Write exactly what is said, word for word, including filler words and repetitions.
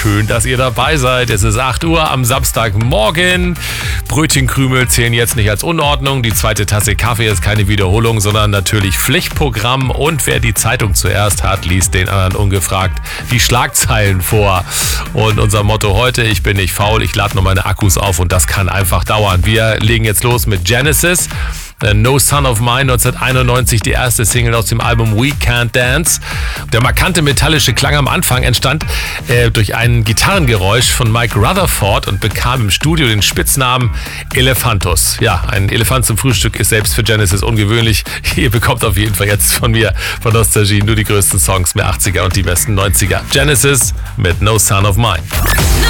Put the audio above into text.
schön, dass ihr dabei seid. Es ist acht Uhr am Samstagmorgen. Brötchenkrümel zählen jetzt nicht als Unordnung. Die zweite Tasse Kaffee ist keine Wiederholung, sondern natürlich Pflichtprogramm. Und wer die Zeitung zuerst hat, liest den anderen ungefragt die Schlagzeilen vor. Und unser Motto heute: Ich bin nicht faul, ich lade nur meine Akkus auf und das kann einfach dauern. Wir legen jetzt los mit Genesis. No Son of Mine, neunzehnhunderteinundneunzig, die erste Single aus dem Album We Can't Dance. Der markante metallische Klang am Anfang entstand äh, durch ein Gitarrengeräusch von Mike Rutherford und bekam im Studio den Spitznamen Elephantus. Ja, ein Elefant zum Frühstück ist selbst für Genesis ungewöhnlich. Ihr bekommt auf jeden Fall jetzt von mir, von Nostalgie, nur die größten Songs mehr achtziger und die besten neunziger. Genesis mit No Son of Mine.